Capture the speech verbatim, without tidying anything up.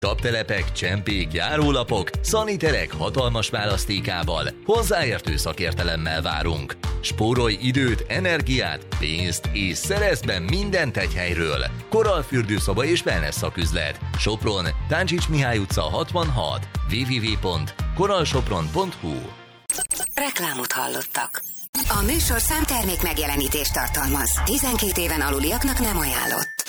Taptelepek, csempék, járólapok, szaniterek hatalmas választékával, hozzáértő szakértelemmel várunk. Spórolj időt, energiát, pénzt és szerezd be mindent egy helyről. Koral fürdőszoba és wellness szaküzlet. Sopron, Táncsics Mihály utca hatvanhat. double-u double-u double-u pont koralsopron pont hu. Reklámot hallottak. A műsor számtermék megjelenítést tartalmaz. tizenkét éven aluliaknak nem ajánlott.